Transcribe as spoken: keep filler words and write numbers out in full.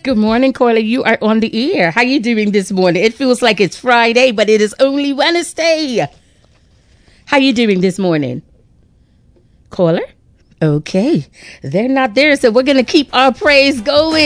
Good morning, Corley. You are on the air. How you doing this morning? It feels like it's Friday, but it is only Wednesday. How you doing this morning? Caller? Okay. They're not there, so we're going to keep our praise going.